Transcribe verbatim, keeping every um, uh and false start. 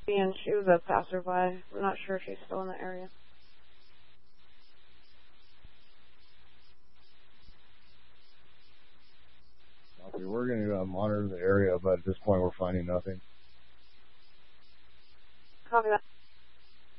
And she was a passerby. We're not sure if she's still in the area. Okay, we're going to uh, monitor the area, but at this point we're finding nothing. Copy that.